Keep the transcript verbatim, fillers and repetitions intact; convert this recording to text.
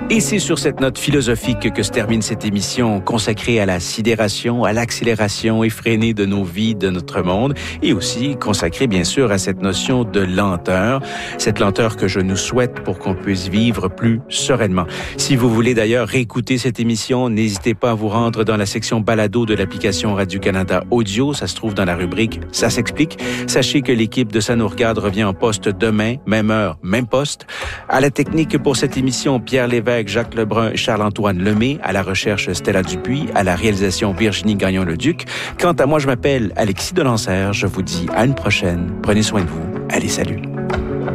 Et c'est sur cette note philosophique que se termine cette émission consacrée à la sidération, à l'accélération effrénée de nos vies, de notre monde, et aussi consacrée bien sûr à cette notion de lenteur, cette lenteur que je nous souhaite pour qu'on puisse vivre plus sereinement. Si vous voulez d'ailleurs réécouter cette émission, n'hésitez pas à vous rendre dans la section balado de l'application Radio-Canada Audio, ça se trouve dans la rubrique « Ça s'explique ». Sachez que l'équipe de Ça nous regarde revient en poste demain, même heure, même poste. À la technique pour cette émission, Pierre Lévesque, Jacques Lebrun et Charles-Antoine Lemay, à la recherche Stella Dupuis, à la réalisation Virginie Gagnon-Leduc. Quant à moi, je m'appelle Alexis Delancer. Je vous dis à une prochaine. Prenez soin de vous. Allez, salut.